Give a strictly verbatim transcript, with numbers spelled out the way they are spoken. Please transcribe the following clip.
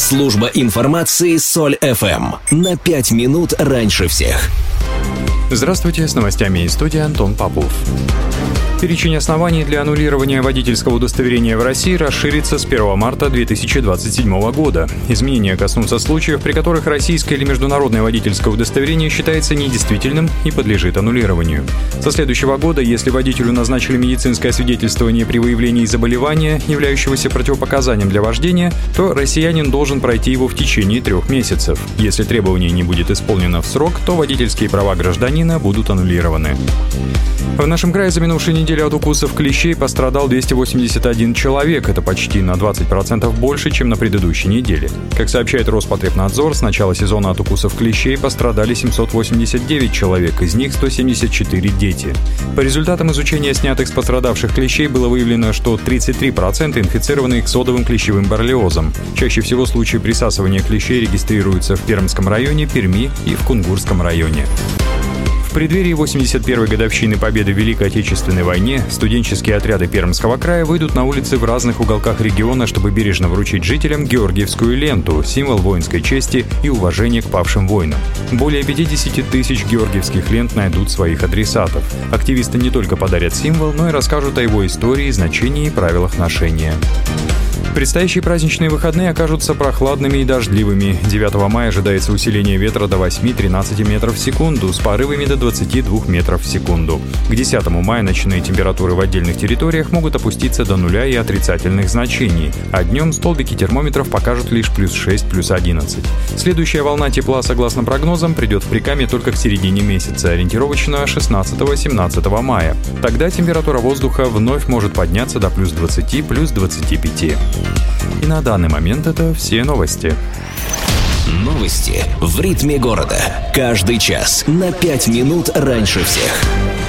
Служба информации Соль эф эм. На пять минут раньше всех. Здравствуйте, с новостями из студии Антон Попов. Перечень оснований для аннулирования водительского удостоверения в России расширится с первого марта две тысячи двадцать седьмого года. Изменения коснутся случаев, при которых российское или международное водительское удостоверение считается недействительным и подлежит аннулированию. Со следующего года, если водителю назначили медицинское освидетельствование при выявлении заболевания, являющегося противопоказанием для вождения, то россиянин должен пройти его в течение трех месяцев. Если требование не будет исполнено в срок, то водительские права гражданина будут аннулированы. В нашем крае за минувшую неделю от укусов клещей пострадал двести восемьдесят один человек. Это почти на двадцать процентов больше, чем на предыдущей неделе. Как сообщает Роспотребнадзор, с начала сезона от укусов клещей пострадали семьсот восемьдесят девять человек, из них сто семьдесят четыре дети. По результатам изучения снятых с пострадавших клещей было выявлено, что тридцать три процента инфицированы иксодовым клещевым боррелиозом. Чаще всего случаи присасывания клещей регистрируются в Пермском районе, Перми и в Кунгурском районе. В преддверии восемьдесят первой годовщины победы в Великой Отечественной войне студенческие отряды Пермского края выйдут на улицы в разных уголках региона, чтобы бережно вручить жителям Георгиевскую ленту, символ воинской чести и уважения к павшим воинам. Более пятьдесят тысяч георгиевских лент найдут своих адресатов. Активисты не только подарят символ, но и расскажут о его истории, значении и правилах ношения. Предстоящие праздничные выходные окажутся прохладными и дождливыми. девятого мая ожидается усиление ветра до восемь-тринадцать метров в секунду с порывами до двадцати двух метров в секунду. К десятому мая ночные температуры в отдельных территориях могут опуститься до нуля и отрицательных значений, а днем столбики термометров покажут лишь плюс шесть, плюс одиннадцать. Следующая волна тепла, согласно прогнозам, придет в Прикамье только к середине месяца, ориентировочно шестнадцатого-семнадцатого мая. Тогда температура воздуха вновь может подняться до плюс двадцати, плюс двадцати пяти. И на данный момент это все новости. Новости в ритме города. Каждый час на пять минут раньше всех.